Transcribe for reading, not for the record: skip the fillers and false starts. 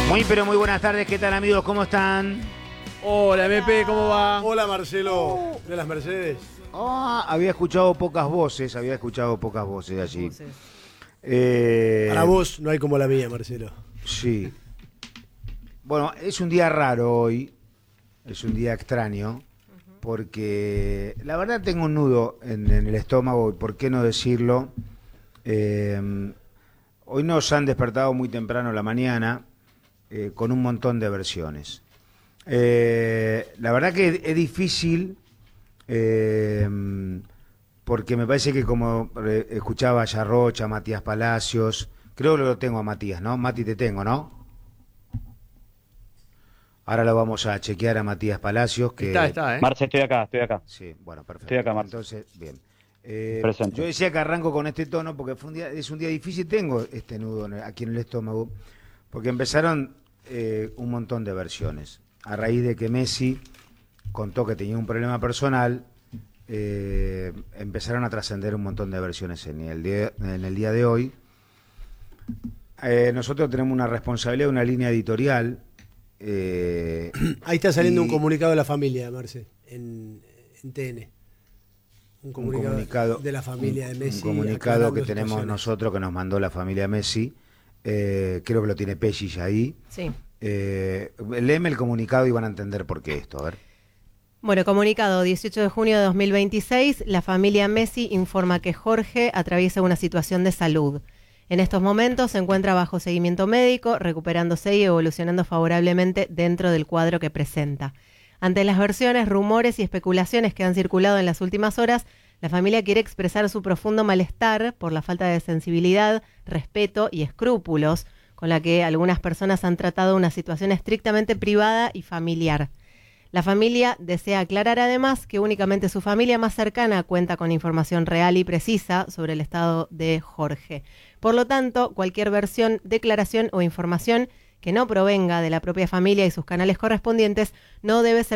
Muy pero muy buenas tardes, ¿qué tal amigos? ¿Cómo están? Hola MP, ¿cómo va? Hola Marcelo, de las Mercedes. Había escuchado pocas voces allí. Para vos no hay como la mía, Marcelo. Sí. Bueno, es un día raro hoy, es un día extraño, porque la verdad tengo un nudo en el estómago, y por qué no decirlo. Hoy nos han despertado muy temprano la mañana con un montón de versiones. La verdad que es difícil, porque me parece que como escuchaba a Yarrocha, a Matías Palacios, creo que lo tengo a Matías, ¿no? Mati, te tengo, ¿no? Ahora lo vamos a chequear a Matías Palacios. Que... Está, ¿eh? Marce, estoy acá. Sí, bueno, perfecto. Estoy acá, Marce. Entonces, bien. Presente. Yo decía que arranco con este tono porque es un día difícil, tengo este nudo aquí en el estómago, porque empezaron un montón de versiones. A raíz de que Messi contó que tenía un problema personal, empezaron a trascender un montón de versiones en el día de hoy. Nosotros tenemos una responsabilidad, una línea editorial. Ahí está saliendo un comunicado de la familia, Marce, en TN. Un comunicado de la familia de Messi. Un comunicado que tenemos nosotros, que nos mandó la familia Messi. Creo que lo tiene Pellish ahí. Sí. Léeme el comunicado y van a entender por qué esto, a ver. Bueno, comunicado 18 de junio de 2026, la familia Messi informa que Jorge atraviesa una situación de salud. En estos momentos se encuentra bajo seguimiento médico, recuperándose y evolucionando favorablemente dentro del cuadro que presenta. Ante las versiones, rumores y especulaciones que han circulado en las últimas horas, la familia quiere expresar su profundo malestar por la falta de sensibilidad, respeto y escrúpulos con la que algunas personas han tratado una situación estrictamente privada y familiar. La familia desea aclarar además que únicamente su familia más cercana cuenta con información real y precisa sobre el estado de Jorge. Por lo tanto, cualquier versión, declaración o información que no provenga de la propia familia y sus canales correspondientes no debe ser